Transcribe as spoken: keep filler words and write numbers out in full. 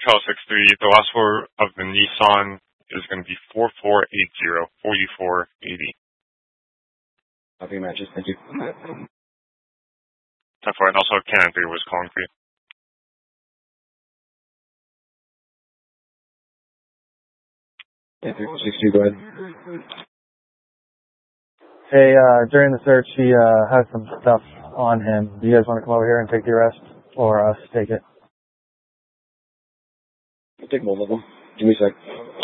Cal six three. The last four of the Nissan is going to be four four eight zero, forty-four eighty. Copy matches. Thank you. ten four, and also Cannon three was calling for you. Yeah, three four six two, go ahead. Hey, uh, during the search, he uh, has some stuff on him. Do you guys want to come over here and take the arrest, or us take it? I'll take both of them. Give me a sec.